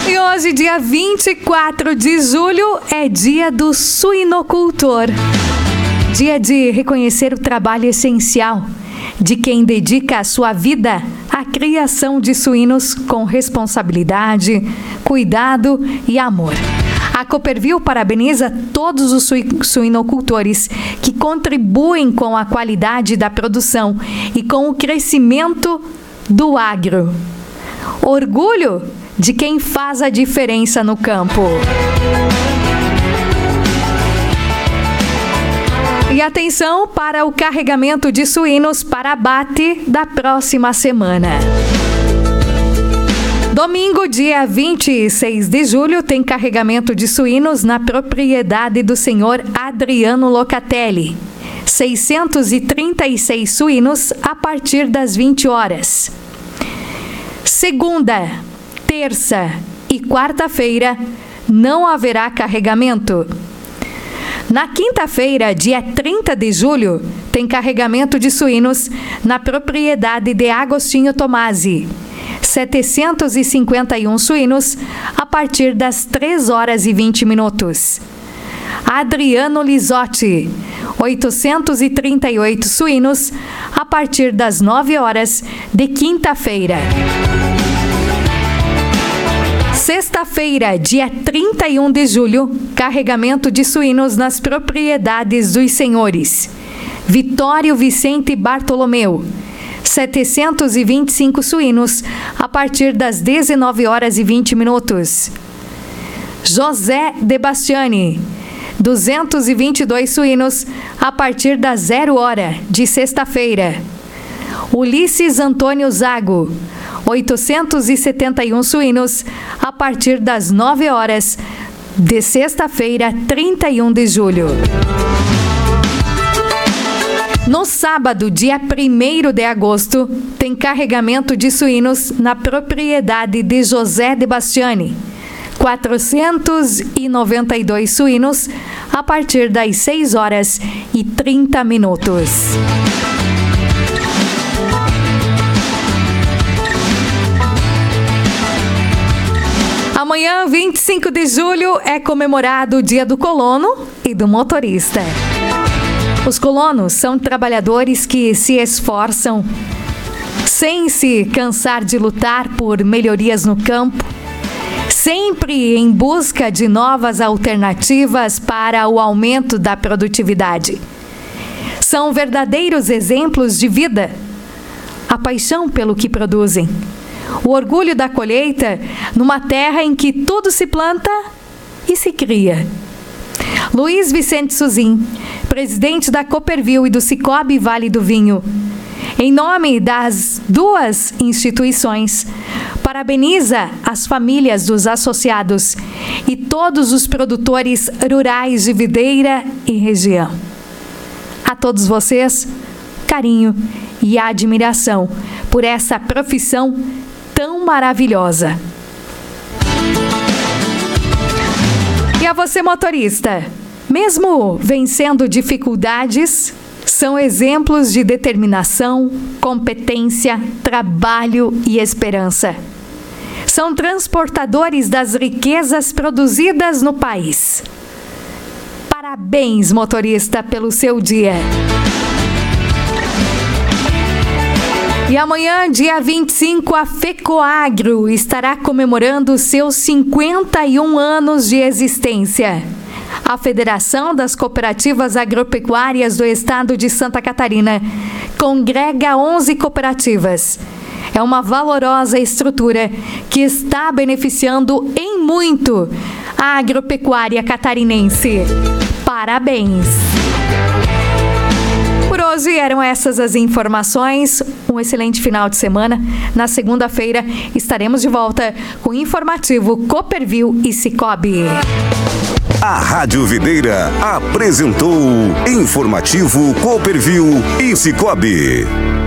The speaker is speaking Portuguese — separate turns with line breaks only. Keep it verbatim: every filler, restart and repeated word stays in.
E hoje, dia vinte e quatro de julho, é dia do suinocultor. Dia de reconhecer o trabalho essencial de quem dedica a sua vida à criação de suínos com responsabilidade, cuidado e amor. A Cooperville parabeniza todos os suinocultores que contribuem com a qualidade da produção e com o crescimento do agro. Orgulho de quem faz a diferença no campo. E atenção para o carregamento de suínos para abate da próxima semana. Domingo, dia vinte e seis de julho, tem carregamento de suínos na propriedade do senhor Adriano Locatelli. seiscentos e trinta e seis suínos a partir das vinte horas. Segunda, terça e quarta-feira não haverá carregamento. Na quinta-feira, dia trinta de julho, tem carregamento de suínos na propriedade de Agostinho Tomasi. setecentos e cinquenta e um suínos a partir das três horas e vinte minutos. Adriano Lisotti, oitocentos e trinta e oito suínos a partir das nove horas de quinta-feira. Sexta-feira, dia trinta e um de julho, carregamento de suínos nas propriedades dos senhores Vitório Vicente Bartolomeu. setecentos e vinte e cinco suínos a partir das dezenove horas e vinte minutos. José de Bastiani, duzentos e vinte e dois suínos a partir das zero hora de sexta-feira. Ulisses Antônio Zago, oitocentos e setenta e um suínos a partir das nove horas de sexta-feira, trinta e um de julho. No sábado, dia primeiro de agosto, tem carregamento de suínos na propriedade de José de Bastiani. quatrocentos e noventa e dois suínos a partir das seis horas e trinta minutos. Amanhã, vinte e cinco de julho, é comemorado o Dia do Colono e do Motorista. Os colonos são trabalhadores que se esforçam sem se cansar de lutar por melhorias no campo, sempre em busca de novas alternativas para o aumento da produtividade. São verdadeiros exemplos de vida, a paixão pelo que produzem, o orgulho da colheita numa terra em que tudo se planta e se cria. Luiz Vicente Suzin, presidente da Cooperville e do Cicobi Vale do Vinho, em nome das duas instituições, parabeniza as famílias dos associados e todos os produtores rurais de Videira e região. A todos vocês, carinho e admiração por essa profissão tão maravilhosa. E a você, motorista, mesmo vencendo dificuldades, são exemplos de determinação, competência, trabalho e esperança. São transportadores das riquezas produzidas no país. Parabéns, motorista, pelo seu dia. E amanhã, dia vinte e cinco, a FECOAGRO estará comemorando seus cinquenta e um anos de existência. A Federação das Cooperativas Agropecuárias do Estado de Santa Catarina congrega onze cooperativas. É uma valorosa estrutura que está beneficiando em muito a agropecuária catarinense. Parabéns! Por hoje eram essas as informações. Um excelente final de semana. Na segunda-feira estaremos de volta com o informativo Cooperville e Cicobi.
A Rádio Videira apresentou Informativo Cooperville e Cicobi.